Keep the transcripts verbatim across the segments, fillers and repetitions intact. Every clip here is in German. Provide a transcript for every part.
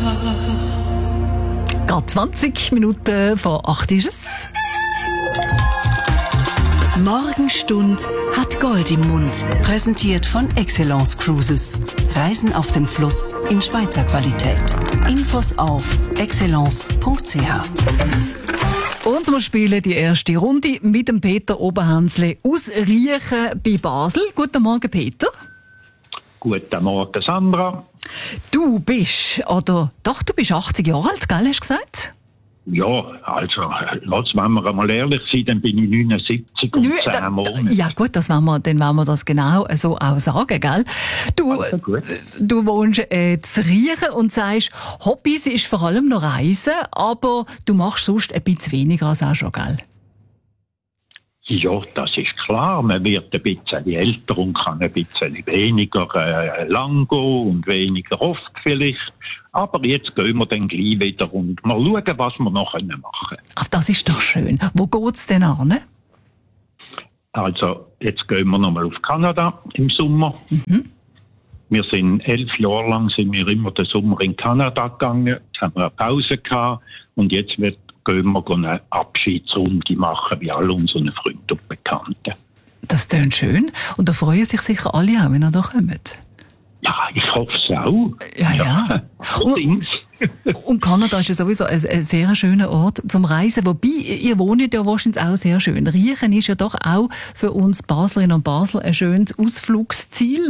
Gerade zwanzig Minuten vor acht ist es. Morgenstund hat Gold im Mund. Präsentiert von Excellence Cruises. Reisen auf dem Fluss in Schweizer Qualität. Infos auf excellence punkt c h. Und wir spielen die erste Runde mit dem Peter Oberhansle aus Riechen bei Basel. Guten Morgen, Peter. Guten Morgen, Sandra. Du bist, oder doch, du bist achtzig Jahre alt, gell, hast du gesagt? Ja, also, lass, wenn wir einmal ehrlich sind, dann bin ich neunundsiebzig und Nö, zehn da, Monate. Ja gut, das wollen wir, dann wollen wir das genau so auch sagen, gell? Du, Also gut. du wohnst äh, zu Riechen und sagst, Hobbys ist vor allem noch Reisen, aber du machst sonst ein bisschen weniger als auch schon, gell? Ja, das ist klar. Man wird ein bisschen älter und kann ein bisschen weniger äh, lang gehen und weniger oft vielleicht. Aber jetzt gehen wir dann gleich wieder und mal schauen, was wir noch machen können. Ach, das ist doch schön. Wo geht's denn an? Also, jetzt gehen wir nochmal auf Kanada im Sommer. Mhm. Wir sind elf Jahre lang sind wir immer den Sommer in Kanada gegangen. Jetzt haben wir eine Pause gehabt und jetzt wird, gehen wir eine Abschiedsrunde machen, wie alle unsere Freunde und Bekannten. Das klingt schön. Und da freuen sich sicher alle auch, wenn ihr da kommt. Ja, ich hoffe es auch. Ja, ja. Allerdings. Und Kanada ist ja sowieso ein, ein sehr schöner Ort zum Reisen. Wobei, ihr wohnt ja wahrscheinlich auch sehr schön. Riechen ist ja doch auch für uns Baslerinnen und Basler ein schönes Ausflugsziel.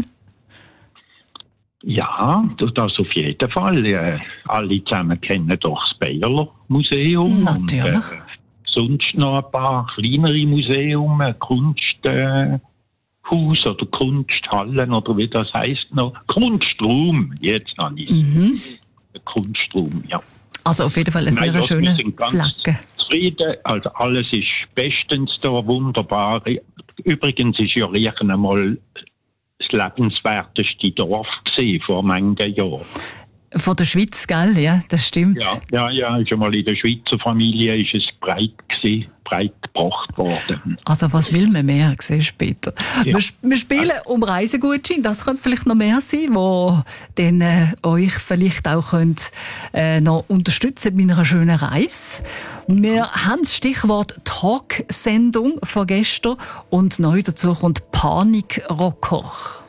Ja, das auf jeden Fall. Äh, alle zusammen kennen doch das Bayerler Museum. Natürlich. Und, äh, sonst noch ein paar kleinere Museum, Kunsthaus äh, oder Kunsthallen oder wie das heisst noch. Kunstraum, jetzt habe ich Mhm. Kunstraum, ja. Also auf jeden Fall ein Nein, sehr ja, schöner wir sind ganz Flecken. zufrieden. Also alles ist bestens da, wunderbar. Übrigens ist ja Riechen einmal das lebenswerteste Dorf gewesen, vor manchen Jahren. Von der Schweiz, gell? Ja, das stimmt. Ja, ja, ja, ist einmal in der Schweizer Familie ist es breit gewesen, breit gebracht worden. Also was will man mehr, siehst du, Peter? Ja. Wir, wir spielen um Reisegutschein, das könnte vielleicht noch mehr sein, wo dann äh, euch vielleicht auch könnt, äh, noch unterstützen bei einer schönen Reise. Wir haben das Stichwort Talksendung von gestern und neu dazu kommt Panikrocker.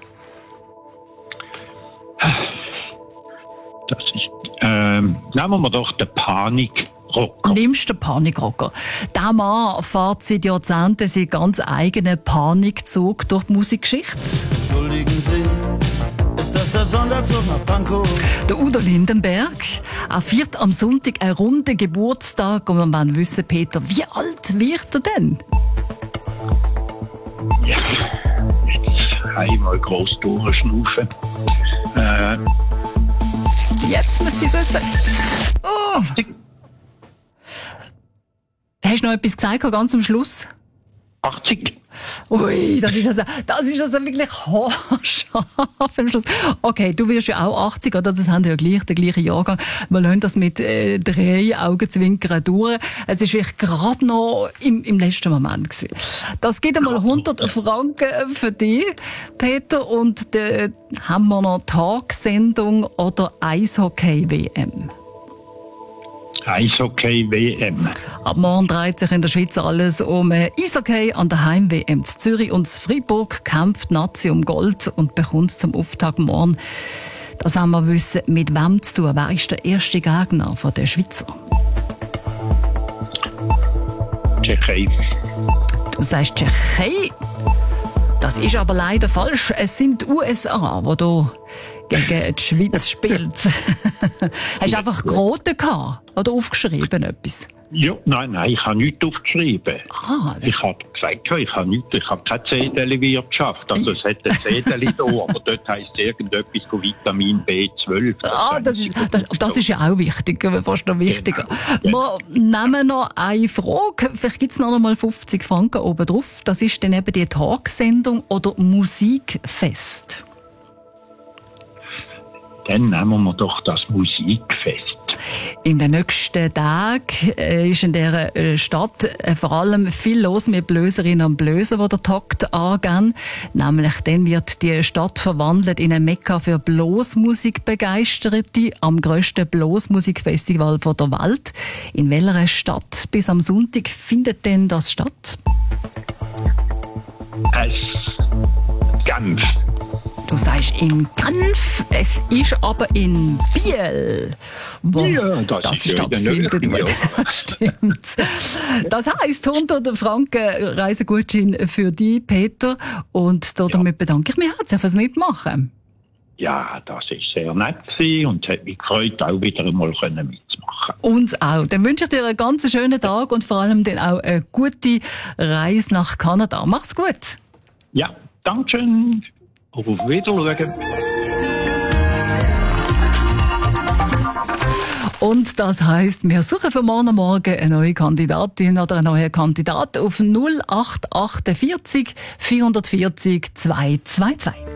Das ist, ähm, nehmen wir doch den Panikrocker. Nimmst den Panikrocker. Der Mann fährt seit Jahrzehnten seinen ganz eigenen Panikzug durch die Musikgeschichte. Entschuldigen Sie, ist das der Sonderzug nach Pankow? Der Udo Lindenberg. Er feiert am Sonntag einen runden Geburtstag und wir wollen wissen, Peter, wie alt wird er denn? Ja, jetzt einmal gross durchschnaufen. Äh, Jetzt müsst ihr es wissen. Oh. Hast du noch etwas gesagt, ganz am Schluss? achtzig. Ui, das ist also, das ist also wirklich haarscharf am Schluss. Okay, du wirst ja auch achtzig, oder? Das haben wir ja gleich, den gleichen Jahrgang. Wir lassen das mit äh, drei Augenzwinkern durch. Es ist wirklich gerade noch im, im letzten Moment gewesen. Das gibt einmal hundert Franken für dich, Peter, und dann haben wir noch Tagsendung oder Eishockey-W M. Eishockey-W M. Ab morgen dreht sich in der Schweiz alles um Eishockey an der Heim-W M zu Zürich und zu Freiburg kämpft Nazi um Gold und bekommt zum Auftakt morgen. Das haben wir wissen, mit wem zu tun. Wer ist der erste Gegner von der Schweizer? Tschechei. Du sagst Tschechei. Das ist aber leider falsch. Es sind die U S A, die hier gegen die Schweiz spielt. Hast du einfach geraten gehabt oder aufgeschrieben etwas? Ja, nein, nein, ich habe nichts aufgeschrieben. Ah, Ich habe gesagt, ich habe nichts, ich habe keine Zedeli-Wirtschaft. Also es hat ein Zedeli da, aber dort heisst irgendetwas von Vitamin B zwölf. Ah, das ist, das, das ist ja auch wichtig, fast noch wichtiger. Genau, Wir nehmen noch eine Frage. Vielleicht gibt es noch einmal fünfzig Franken oben drauf. Das ist dann eben die Tagsendung oder Musikfest. Dann nehmen wir doch das Musikfest. In den nächsten Tagen äh, ist in dieser äh, Stadt äh, vor allem viel los mit Blöserinnen und Blöser, die den Takt angehen. Nämlich dann wird die Stadt verwandelt in ein Mekka für Blasmusikbegeisterte am grössten Blasmusikfestival der Welt. In welcher Stadt bis am Sonntag findet denn das statt? Es Genf. Du sagst in Genf, es ist aber in Biel, wo Ja, das das ist ja in der stattfindet. Nähe, ja. Das stimmt. Das heisst hundert Franken Reisegutschein für dich, Peter. Und damit bedanke ich mich herzlich fürs Mitmachen. Ja, das ist sehr nett gewesen und es hat mich gefreut, auch wieder einmal mitzumachen. Uns auch. Dann wünsche ich dir einen ganz schönen Tag und vor allem dann auch eine gute Reise nach Kanada. Mach's gut. Ja, Dankeschön. Auf Wiedersehen. Und das heisst, wir suchen für morgen Morgen eine neue Kandidatin oder einen neuen Kandidat auf null acht acht vier vierundvierzig zweihundertvierzig.